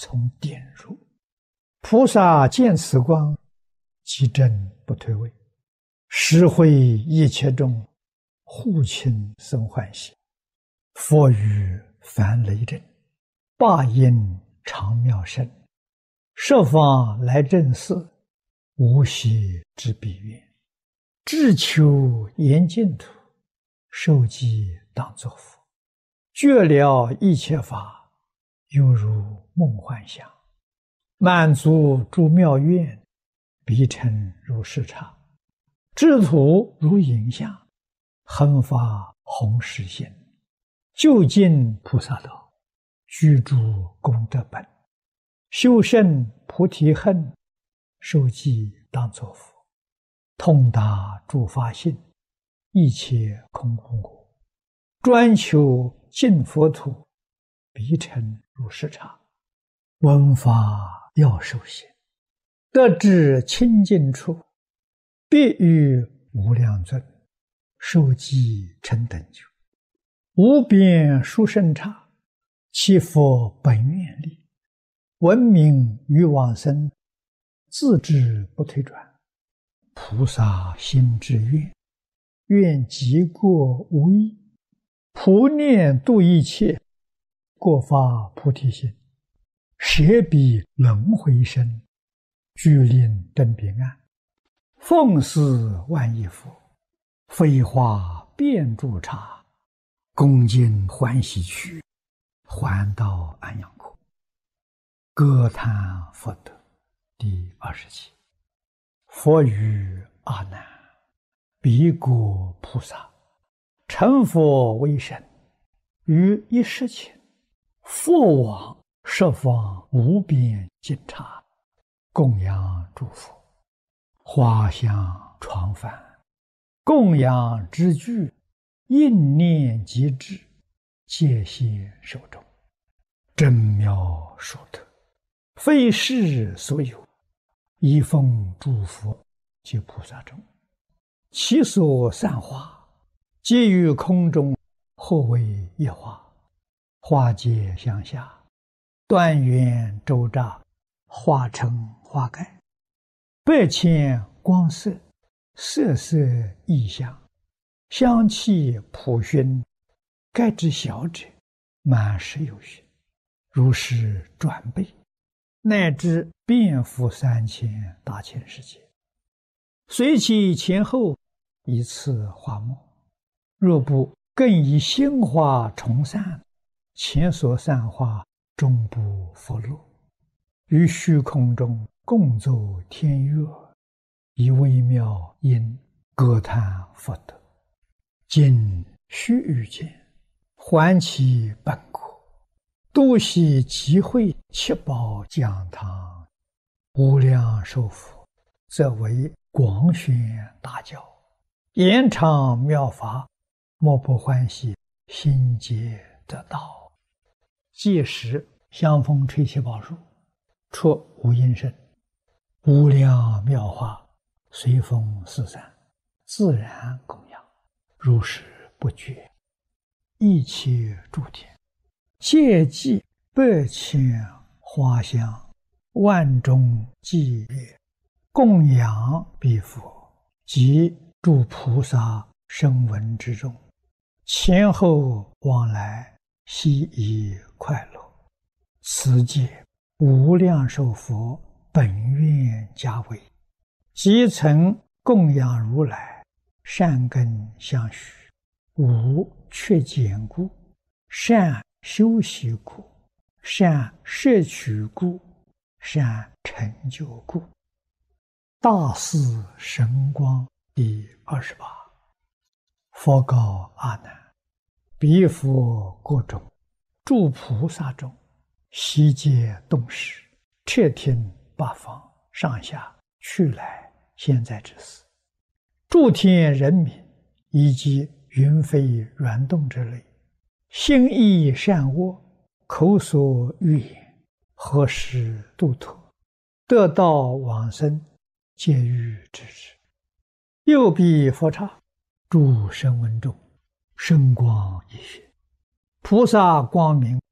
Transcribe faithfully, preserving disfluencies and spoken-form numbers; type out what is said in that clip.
从点入。菩萨见此光，即正不退位，实会一切众，护亲生欢喜。佛语凡雷震，霸音常妙声，设方来正寺，无息之彼愿。志求严净土，受记当作佛。觉了一切法，犹如梦幻想。满足诸妙愿，彼尘如视察。智土如影像，恒发弘誓心。究竟菩萨道，居住功德本。修胜菩提恨，受记当作佛。通达诸法性，一切空空果。专求净佛土，彼尘如视察。闻法要受行，得至清净处，必遇无量尊，受记成等觉。无边殊胜刹，其佛本愿力。闻名于往生，自知不退转。菩萨心之愿，愿极过无异。普念度一切，过发菩提心。舍彼轮回身，具令登彼岸。奉祀万亿佛，飞花遍诸刹。恭敬欢喜去，还到安阳国。歌叹佛德第二十七。佛语阿难：彼国菩萨成佛为身，于一时前，佛往十方无边尽刹，供养诸佛。花香床幡，供养之具，应念即至，戒现手中。真妙殊特，非世所有，一奉诸佛及菩萨中。其所散花，皆于空中，或为一花。花结相下，端圆周匝，花成花盖。百千光色，色色异香，香气普熏。盖之小者，满十有余，如是转倍，乃至遍覆三千大千世界。随其前后，以次花末。若不更以新花重散，前所散花终不复落。于虚空中共奏天乐，以微妙音歌叹佛德。今须臾间，还其本国，多悉集会七宝讲堂。无量寿佛，则为广宣大教，延长妙法，莫不欢喜，心皆得道。届时香风吹七宝树，出无音声，无量妙法随风四散，自然供养，如是不绝。一切诸天，皆记百千花香，万众伎乐，供养彼佛及诸菩萨声闻之中，前后往来，悉以快乐。此界无量寿佛本愿家为，即曾供养如来，善根相续，无缺减故，善修习故，善摄取故，善成就故。大士神光第二十八。佛告阿难：彼佛国中，诸菩萨中，悉皆动识，彻听八方上下去来现在之事。诸天人民以及云飞软动之类，心意善恶，口所欲言，何时度脱，得道往生，皆欲知之。右彼佛刹，诸声闻众，声光一现，菩萨光明